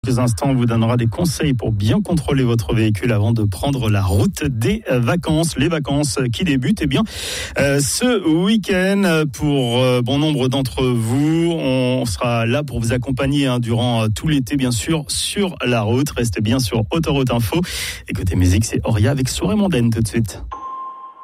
Quelques instants, on vous donnera des conseils pour bien contrôler votre véhicule avant de prendre la route des vacances. Les vacances qui débutent, ce week-end. Pour bon nombre d'entre vous, on sera là pour vous accompagner durant tout l'été, bien sûr, sur la route. Restez bien sur Autoroute Info. Et côté musique, c'est Auria avec Soirée Mondaine tout de suite.